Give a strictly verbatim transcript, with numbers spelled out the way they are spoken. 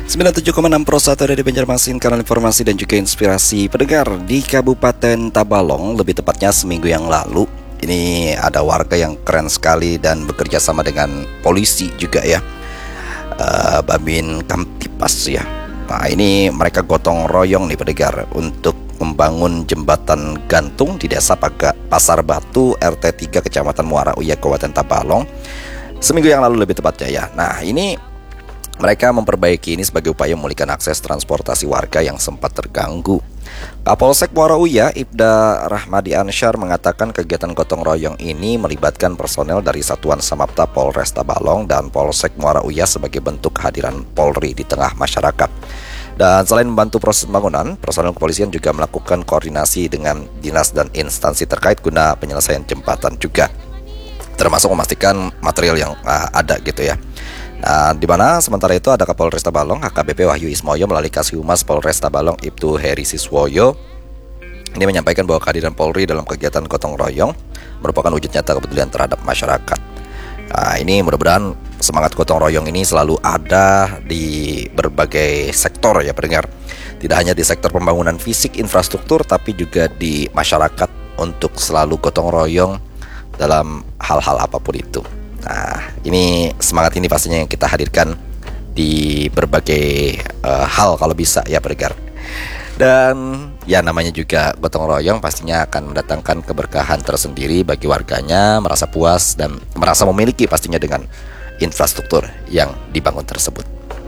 sembilan puluh tujuh koma enam Pro satu dari Banjarmasin, kanal informasi dan juga inspirasi pendengar di Kabupaten Tabalong. Lebih tepatnya seminggu yang lalu, ini ada warga yang keren sekali dan bekerja sama dengan polisi juga ya, uh, Babin Kamtipas ya. Nah, ini mereka gotong royong nih pendengar untuk membangun jembatan gantung di Desa Paga, Pasar Batu, R T tiga Kecamatan Muara Uya, Kabupaten Tabalong, seminggu yang lalu lebih tepatnya ya. Nah, ini mereka memperbaiki ini sebagai upaya memulihkan akses transportasi warga yang sempat terganggu. Kapolsek Muara Uya, Ibda Rahmadi Ansyar, mengatakan kegiatan gotong royong ini melibatkan personel dari Satuan Samapta Polres Tabalong dan Polsek Muara Uya sebagai bentuk kehadiran Polri di tengah masyarakat. Dan selain membantu proses pembangunan, personel kepolisian juga melakukan koordinasi dengan dinas dan instansi terkait guna penyelesaian jembatan juga, termasuk memastikan material yang uh, ada gitu ya. Nah, di mana sementara itu ada Kapolres Tabalong H K B P Wahyu Ismoyo melalui Kasih-Humas Polres Tabalong Ibtu Heri Siswoyo ini menyampaikan bahwa kehadiran Polri dalam kegiatan gotong royong merupakan wujud nyata kepedulian terhadap masyarakat. Nah, ini mudah-mudahan semangat gotong royong ini selalu ada di berbagai sektor ya pendengar. Tidak hanya di sektor pembangunan fisik infrastruktur, tapi juga di masyarakat untuk selalu gotong royong dalam hal-hal apapun itu. Nah, ini semangat ini pastinya yang kita hadirkan di berbagai uh, hal kalau bisa ya pendengar. Dan ya namanya juga gotong royong pastinya akan mendatangkan keberkahan tersendiri bagi warganya, merasa puas dan merasa memiliki pastinya dengan infrastruktur yang dibangun tersebut.